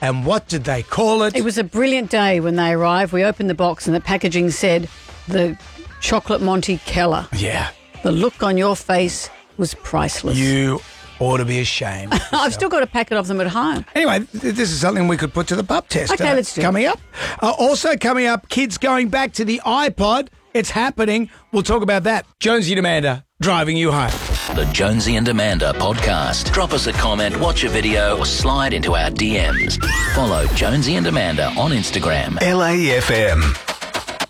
And what did they call it? It was a brilliant day when they arrived. We opened the box and the packaging said the Chocolate Monty Keller. Yeah. The look on your face was priceless. You ought to be ashamed. I've still got a packet of them at home. Anyway, this is something we could put to the pup test. Okay, let's do it. Coming up. Also coming up, kids going back to the iPod. It's happening. We'll talk about that. Jonesy and Amanda driving you home. The Jonesy and Amanda podcast. Drop us a comment, watch a video, or slide into our DMs. Follow Jonesy and Amanda on Instagram. LAFM.